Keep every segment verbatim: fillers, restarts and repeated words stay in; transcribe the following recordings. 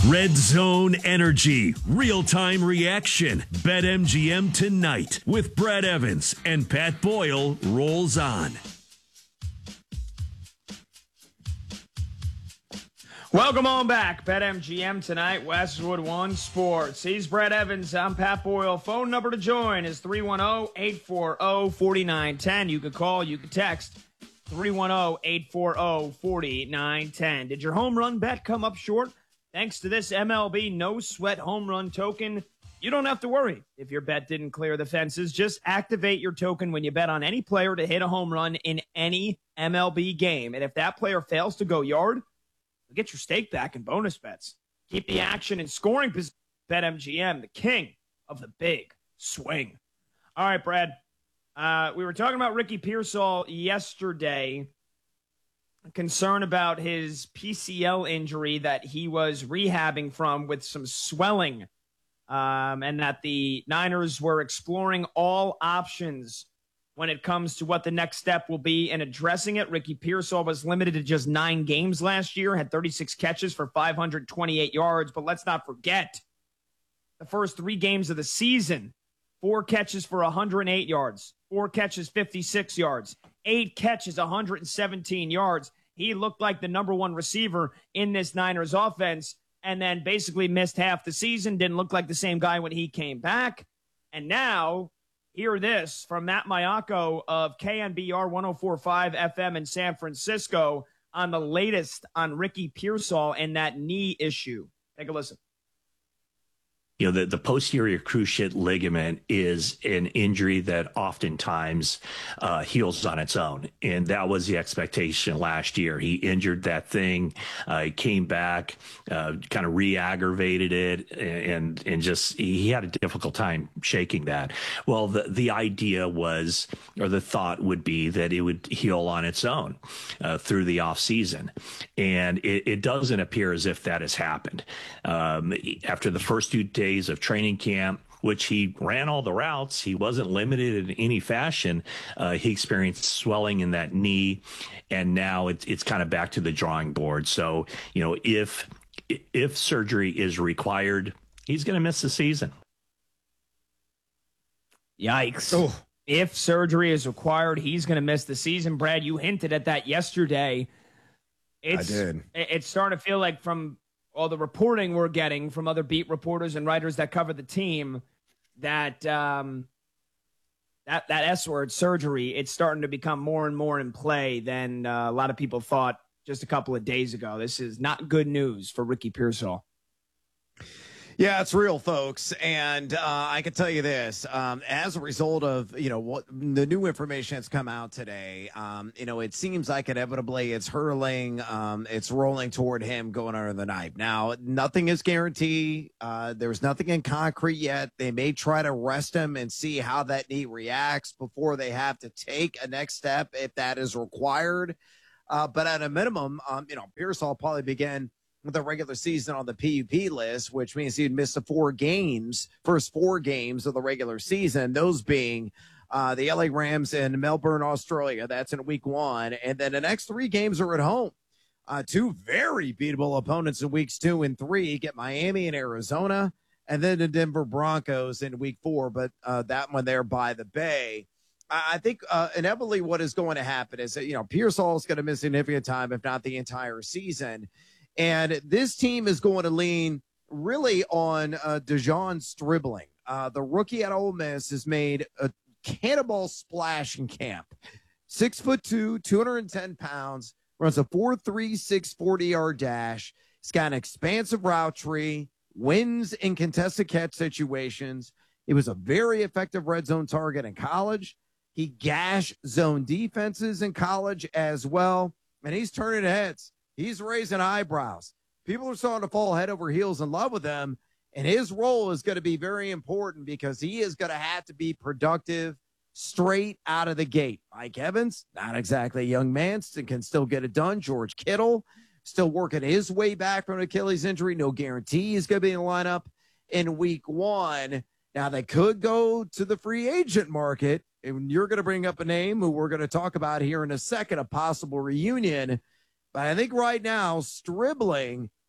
Red Zone Energy, real-time reaction. BetMGM tonight with Brad Evans and Pat Boyle rolls on. Welcome on back. BetMGM tonight, Westwood One Sports. He's Brad Evans. I'm Pat Boyle. Phone number to join is three one zero, eight four zero, four nine one zero. You can call, you can text three one zero, eight four zero, four nine one zero. Did your home run bet come up short? Thanks to this M L B No Sweat Home Run Token, you don't have to worry if your bet didn't clear the fences. Just activate your token when you bet on any player to hit a home run in any M L B game. And if that player fails to go yard, you'll get your stake back in bonus bets. Keep the action and scoring position. BetMGM, the king of the big swing. All right, Brad. Uh, we were talking about Ricky Pearsall yesterday. Concern about his P C L injury that he was rehabbing from with some swelling, um, and that the Niners were exploring all options when it comes to what the next step will be in addressing it. Ricky Pearsall was limited to just nine games last year, had thirty-six catches for five hundred twenty-eight yards, but let's not forget the first three games of the season, four catches for one hundred eight yards, four catches, fifty-six yards, eight catches, one hundred seventeen yards. He looked like the number one receiver in this Niners offense, and then basically missed half the season, didn't look like the same guy when he came back. And now, hear this from Matt Maiocco of K N B R one oh four point five F M in San Francisco on the latest on Ricky Pearsall and that knee issue. Take a listen. You know, the, the posterior cruciate ligament is an injury that oftentimes uh, heals on its own. And that was the expectation last year. He injured that thing, uh, he came back, uh, kind of re-aggravated it, and and just he had a difficult time shaking that. Well, the, the idea was, or the thought would be, that it would heal on its own uh, through the off season. And it, it doesn't appear as if that has happened. Um, after the first two days of training camp, which he ran all the routes, he wasn't limited in any fashion. Uh, he experienced swelling in that knee, and now it's it's kind of back to the drawing board. So, you know, if if surgery is required, he's going to miss the season. Yikes. Oh. If surgery is required, he's going to miss the season. Brad, you hinted at that yesterday. It's, I did. It's starting to feel like, from all the reporting we're getting from other beat reporters and writers that cover the team, that um, that that S word, surgery, it's starting to become more and more in play than uh, a lot of people thought just a couple of days ago. This is not good news for Ricky Pearsall. Yeah, it's real, folks. And uh, I can tell you this, um, as a result of, you know, what the new information that's come out today, um, you know, it seems like inevitably it's hurling, um, it's rolling toward him going under the knife. Now, nothing is guaranteed. Uh, there's nothing in concrete yet. They may try to rest him and see how that knee reacts before they have to take a next step if that is required. Uh, but at a minimum, um, you know, Pearsall will probably begin with the regular season on the P U P list, which means he'd miss the four games, first four games of the regular season, those being uh, the L A Rams in Melbourne, Australia. That's in week one. And then the next three games are at home. Uh, two very beatable opponents in weeks two and three. Get Miami and Arizona, and then the Denver Broncos in week four. But uh, that one there by the Bay. I think uh, inevitably what is going to happen is that, you know, Pearsall is going to miss significant time, if not the entire season. And this team is going to lean really on uh, Dejon Stribling. Uh, the rookie at Ole Miss has made a cannonball splash in camp. Six foot two, two hundred ten pounds, runs a four three six forty-yard dash. He's got an expansive route tree, wins in contested catch situations. He was a very effective red zone target in college. He gashed zone defenses in college as well, and he's turning heads. He's raising eyebrows. People are starting to fall head over heels in love with him, and his role is going to be very important because he is going to have to be productive straight out of the gate. Mike Evans, not exactly a young man, can still get it done. George Kittle, still working his way back from an Achilles injury. No guarantee he's going to be in the lineup in week one. Now, they could go to the free agent market, and you're going to bring up a name who we're going to talk about here in a second, a possible reunion. But I think right now, Stribling,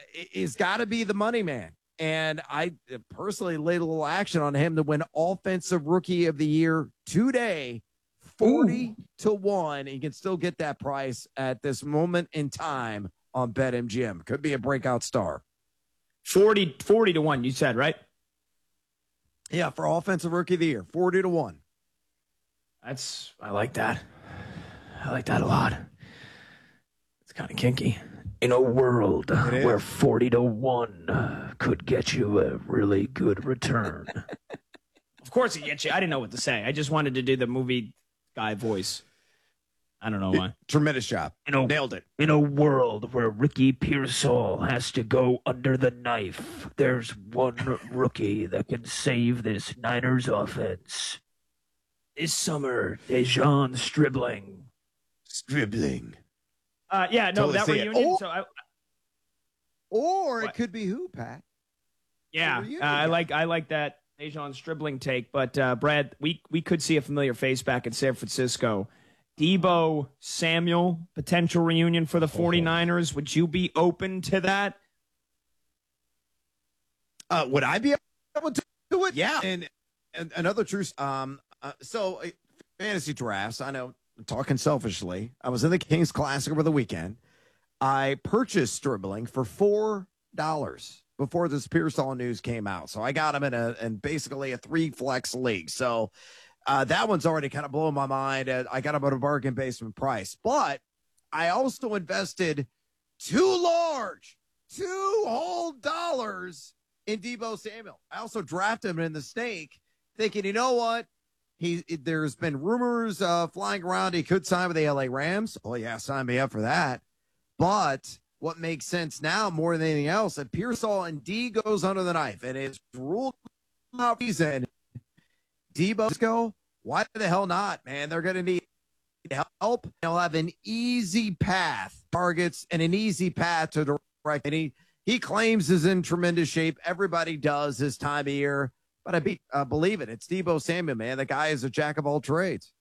is got to be the money man. And I personally laid a little action on him to win Offensive Rookie of the Year today, forty Ooh. to one. You can still get that price at this moment in time on BetMGM. Could be a breakout star. forty, forty to one, you said, right? Yeah, for Offensive Rookie of the Year, forty to one. That's, I like that. I like that a lot. It's kind of kinky. In a world where forty to one could get you a really good return. Of course it gets you. I didn't know what to say. I just wanted to do the movie guy voice. I don't know why. Tremendous job. You know, nailed it. In a world where Ricky Pearsall has to go under the knife, there's one rookie that can save this Niners offense. This summer, Dejon Stribling. Stribling. Uh, yeah, no, totally that reunion. Or, so I, or what? It could be who, Pat? Yeah, uh, I like I like that Dejon Stribling take. But uh, Brad, we we could see a familiar face back in San Francisco. Deebo Samuel, potential reunion for the 49ers. Would you be open to that? Uh, would I be able to do it? Yeah. And, and another truth. Um. Uh, so uh, fantasy drafts. I know. I'm talking selfishly. I was in the Kings Classic over the weekend. I purchased Stribling for four dollars before this Pearsall news came out. So I got him in a in basically a three flex league. So uh, that one's already kind of blowing my mind. Uh, I got him at a bargain basement price. But I also invested two large, two whole dollars in Deebo Samuel. I also drafted him in the stake, thinking, you know what? He, there's been rumors uh, flying around he could sign with the L A Rams. Oh, yeah, sign me up for that. But what makes sense now more than anything else, that Pearsall and D goes under the knife. And it's ruled out reason. Deebo go, why the hell not, man? They're going to need help. They'll have an easy path, targets, and an easy path to direct. And he, he claims is in tremendous shape. Everybody does this time of year. But I be, uh, believe it. It's Deebo Samuel, man. The guy is a jack of all trades.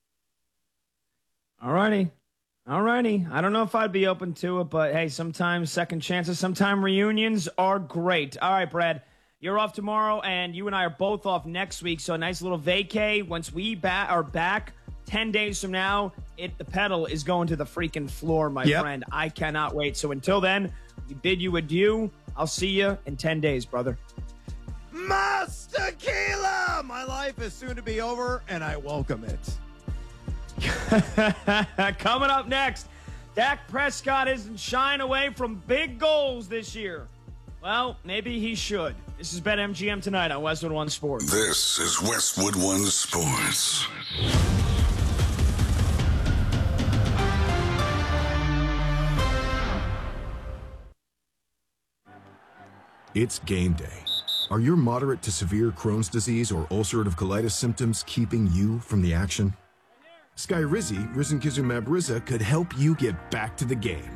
All righty. All righty. I don't know if I'd be open to it, but hey, sometimes second chances, sometimes reunions are great. All right, Brad, you're off tomorrow, and you and I are both off next week. So a nice little vacay. Once we ba- are back ten days from now, it the pedal is going to the freaking floor, my yep. friend. I cannot wait. So until then, we bid you adieu. I'll see you in ten days, brother. Mas Tequila! My life is soon to be over, and I welcome it. Coming up next, Dak Prescott isn't shying away from big goals this year. Well, maybe he should. This is BetMGM tonight on Westwood One Sports. This is Westwood One Sports. It's game day. Are your moderate to severe Crohn's disease or ulcerative colitis symptoms keeping you from the action? Skyrizi, risankizumab Riza, could help you get back to the game.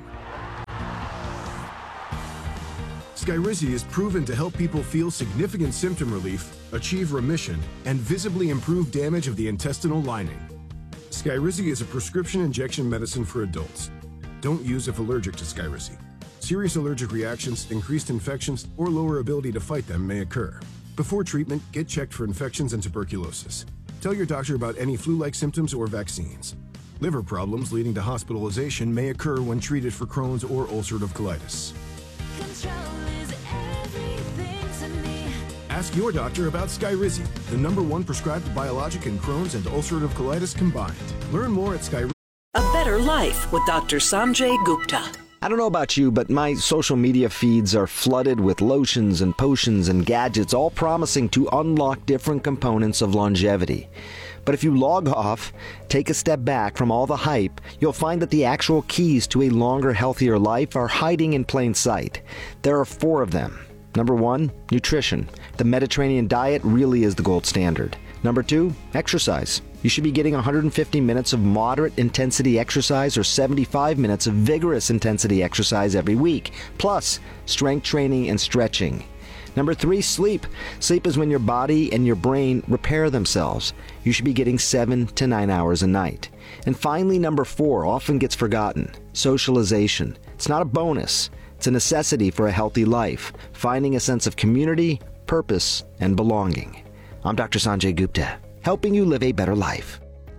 Skyrizi is proven to help people feel significant symptom relief, achieve remission, and visibly improve damage of the intestinal lining. Skyrizi is a prescription injection medicine for adults. Don't use if allergic to Skyrizi. Serious allergic reactions, increased infections, or lower ability to fight them may occur. Before treatment, get checked for infections and tuberculosis. Tell your doctor about any flu-like symptoms or vaccines. Liver problems leading to hospitalization may occur when treated for Crohn's or ulcerative colitis. Control is everything to me. Ask your doctor about Skyrizi, the number one prescribed biologic in Crohn's and ulcerative colitis combined. Learn more at Skyrizi. A better life with Doctor Sanjay Gupta. I don't know about you, but my social media feeds are flooded with lotions and potions and gadgets, all promising to unlock different components of longevity. But if you log off, take a step back from all the hype, you'll find that the actual keys to a longer, healthier life are hiding in plain sight. There are four of them. Number one, nutrition. The Mediterranean diet really is the gold standard. Number two, exercise. You should be getting one hundred fifty minutes of moderate intensity exercise or seventy-five minutes of vigorous intensity exercise every week, plus strength training and stretching. Number three, sleep. Sleep is when your body and your brain repair themselves. You should be getting seven to nine hours a night. And finally, number four, often gets forgotten, socialization. It's not a bonus. It's It's a necessity for a healthy life, finding a sense of community, purpose, and belonging. I'm Doctor Sanjay Gupta, helping you live a better life.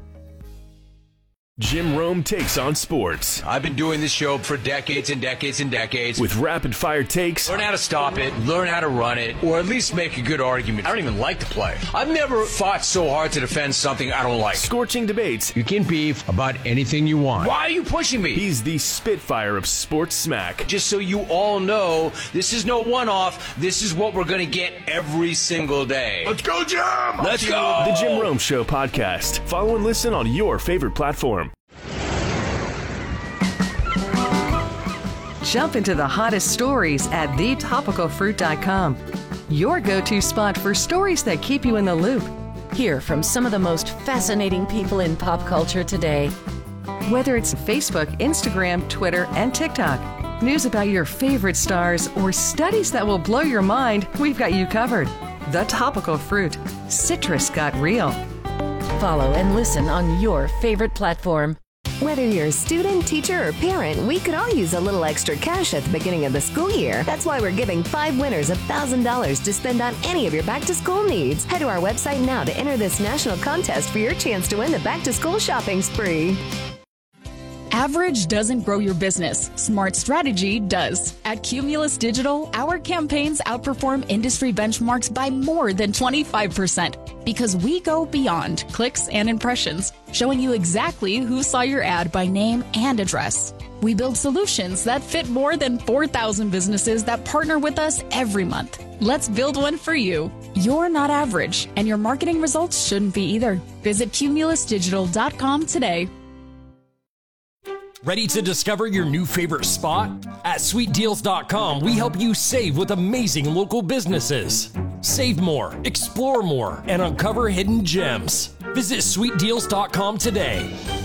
Jim Rome takes on sports. I've been doing this show for decades and decades and decades. With rapid-fire takes. Learn how to stop it, learn how to run it, or at least make a good argument. I don't even like to play. I've never fought so hard to defend something I don't like. Scorching debates. You can beef about anything you want. Why are you pushing me? He's the Spitfire of sports smack. Just so you all know, this is no one-off. This is what we're going to get every single day. Let's go, Jim! Let's go! The Jim Rome Show podcast. Follow and listen on your favorite platform. Jump into the hottest stories at the topical fruit dot com. Your go-to spot for stories that keep you in the loop. Hear from some of the most fascinating people in pop culture today. Whether it's Facebook, Instagram, Twitter, and TikTok, news about your favorite stars, or studies that will blow your mind, we've got you covered. The Topical Fruit. Citrus got real. Follow and listen on your favorite platform. Whether you're a student, teacher, or parent, we could all use a little extra cash at the beginning of the school year. That's why we're giving five winners one thousand dollars to spend on any of your back-to-school needs. Head to our website now to enter this national contest for your chance to win the back-to-school shopping spree. Average doesn't grow your business. Smart strategy does. At Cumulus Digital, our campaigns outperform industry benchmarks by more than twenty-five percent because we go beyond clicks and impressions, showing you exactly who saw your ad by name and address. We build solutions that fit more than four thousand businesses that partner with us every month. Let's build one for you. You're not average, and your marketing results shouldn't be either. Visit cumulus digital dot com today. Ready to discover your new favorite spot? At sweet deals dot com, we help you save with amazing local businesses. Save more, explore more, and uncover hidden gems. Visit sweet deals dot com today.